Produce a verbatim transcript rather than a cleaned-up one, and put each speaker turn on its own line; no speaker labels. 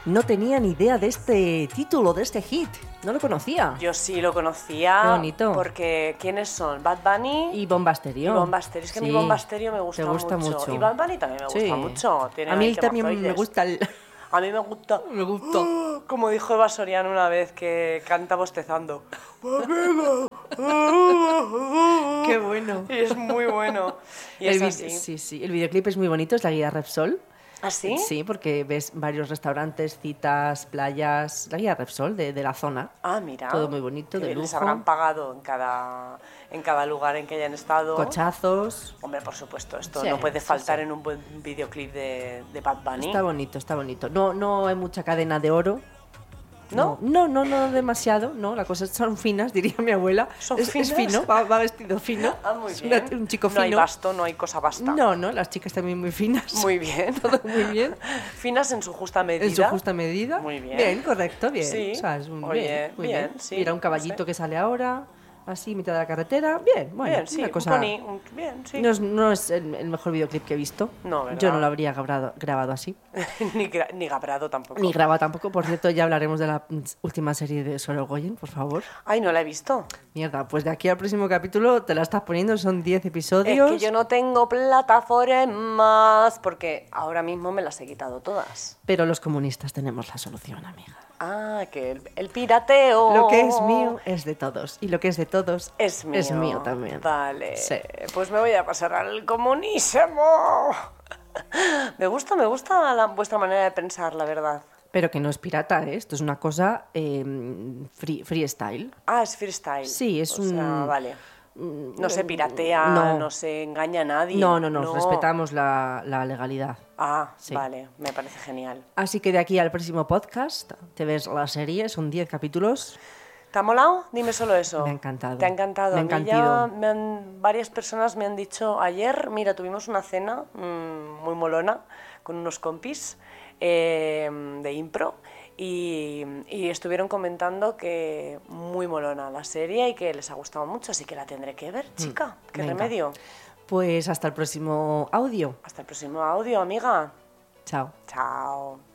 no tenía ni idea de este título, de este hit. No lo conocía.
Yo sí lo conocía.
Qué bonito.
Porque, ¿quiénes son? Bad Bunny
y Bomba Estéreo.
Y Bomba Estéreo. Es que
sí.
a mí Bomba Estéreo me gusta,
Te gusta
mucho.
mucho.
Y Bad Bunny también me
sí.
gusta mucho. Tiene
a mí
ahí
también me
temazoides.
gusta el...
A mí me gusta.
Me gustó.
Como dijo Eva Soriano una vez, que canta bostezando.
Qué bueno.
Y es muy bueno. Y
el
es
vi-
así.
Sí, sí. El videoclip es muy bonito, es la guía Repsol.
¿Ah, sí?
Sí, porque ves varios restaurantes, citas, playas. La guía Repsol de, de la zona.
Ah, mira.
Todo muy bonito,
Que
de
les
lujo.
habrán pagado en cada, en cada lugar en que hayan estado.
Cochazos.
Hombre, por supuesto, esto
Sí,
no puede
sí,
faltar
sí.
en un buen videoclip de, de Bad Bunny.
Está bonito, está bonito. No, no hay mucha cadena de oro.
¿No?
No, no, no demasiado. No, las cosas son finas, diría mi abuela.
¿Son
es,
finas?
es fino, va, va vestido fino.
Ah, muy
Es
bien.
una- un chico
No
fino.
hay basto, no hay cosa basta.
No, no, las chicas también muy finas.
Muy bien.
Todo muy bien.
Finas en su justa medida.
En su justa medida.
Muy bien.
Bien, correcto, bien.
Sí.
O sea, es un,
Oye,
bien, muy
bien,
bien.
sí,
Mira, un
no
caballito
sé.
que sale ahora, así, mitad de la carretera. Bien, bueno,
Bien, sí,
una
un
cosa...
pony, un- bien, sí.
No es, no es el, el mejor videoclip que he visto.
No, ¿verdad?
Yo no lo habría grabado, grabado así.
ni, gra- ni Gabrado tampoco.
Ni grabado tampoco. Por cierto, ya hablaremos de la mm, última serie de Sorogoyen, por favor.
Ay, no la he visto.
Mierda, pues de aquí al próximo capítulo te la estás poniendo, son diez episodios.
Es que yo no tengo plataformas porque ahora mismo me las he quitado todas.
Pero los comunistas tenemos la solución, amiga.
Ah, que el, el pirateo.
Lo que es mío es de todos. Y lo que es de todos
es mío.
es mío también.
Vale.
Sí.
Pues me voy a pasar al comunismo. Me gusta, me gusta la- vuestra manera de pensar, la verdad.
Pero que no es pirata, ¿eh? Esto es una cosa eh, free, freestyle.
Ah, es freestyle.
Sí, es
O
un-
sea, vale. No se piratea,
no.
no, se engaña a nadie.
No, no, no, respetamos la, la legalidad.
Ah,
Sí.
vale, me parece genial.
Así que de aquí al próximo podcast te ves la serie, son diez capítulos.
¿Te ha molado? Dime solo eso.
Me ha encantado.
¿Te ha encantado?
Me ha
A mí ya
encantado.
me han- varias personas me han dicho ayer, mira, tuvimos una cena mmm, muy molona con unos compis eh, de impro y, y estuvieron comentando que muy molona la serie y que les ha gustado mucho, así que la tendré que ver, chica. ¿Qué
Venga.
remedio?
Pues hasta el próximo audio.
Hasta el próximo audio, amiga.
Chao.
Chao.